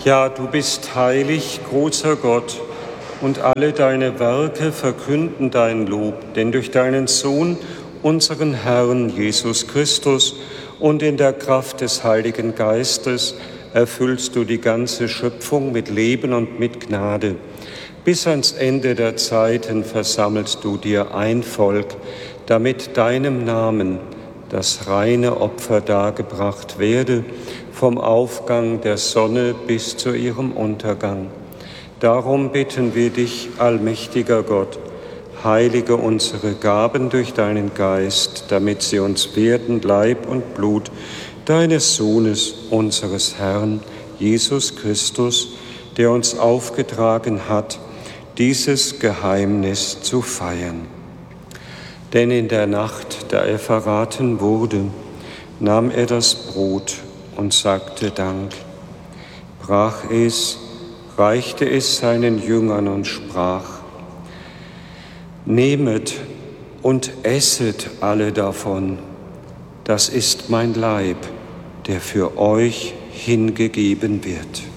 Ja, du bist heilig, großer Gott, und alle deine Werke verkünden dein Lob, denn durch deinen Sohn, unseren Herrn Jesus Christus, und in der Kraft des Heiligen Geistes erfüllst du die ganze Schöpfung mit Leben und mit Gnade. Bis ans Ende der Zeiten versammelst du dir ein Volk, damit deinem Namen das reine Opfer dargebracht werde, vom Aufgang der Sonne bis zu ihrem Untergang. Darum bitten wir dich, allmächtiger Gott, heilige unsere Gaben durch deinen Geist, damit sie uns werden Leib und Blut deines Sohnes, unseres Herrn, Jesus Christus, der uns aufgetragen hat, dieses Geheimnis zu feiern. Denn in der Nacht, da er verraten wurde, nahm er das Brot und sagte Dank, brach es, reichte es seinen Jüngern und sprach: Nehmet und esset alle davon, das ist mein Leib, der für euch hingegeben wird.